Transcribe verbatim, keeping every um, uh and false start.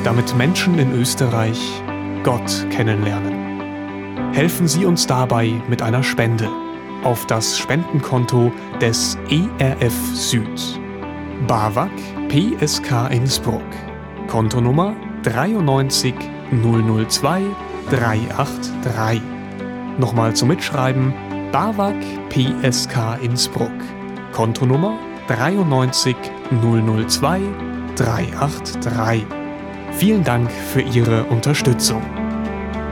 damit Menschen in Österreich Gott kennenlernen. Helfen Sie uns dabei mit einer Spende auf das Spendenkonto des E R F Süd. BAWAG P S K Innsbruck. Kontonummer dreiundneunzig null null zwei drei acht drei. Nochmal zum Mitschreiben: BAWAG P S K Innsbruck. Kontonummer dreiundneunzig null null zwei drei acht drei. Vielen Dank für Ihre Unterstützung.